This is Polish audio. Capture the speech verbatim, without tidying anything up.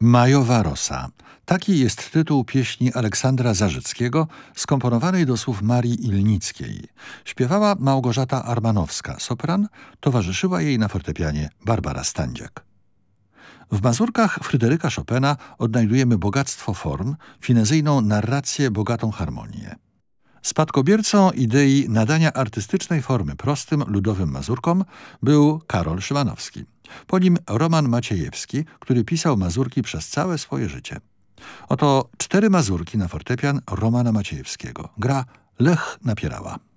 Majowa rosa. Taki jest tytuł pieśni Aleksandra Zarzyckiego, skomponowanej do słów Marii Ilnickiej. Śpiewała Małgorzata Armanowska, sopran, towarzyszyła jej na fortepianie Barbara Standziak. W mazurkach Fryderyka Chopina odnajdujemy bogactwo form, finezyjną narrację, bogatą harmonię. Spadkobiercą idei nadania artystycznej formy prostym, ludowym mazurkom był Karol Szymanowski. Po nim Roman Maciejewski, który pisał mazurki przez całe swoje życie. Oto cztery mazurki na fortepian Romana Maciejewskiego. Gra Lech Napierała.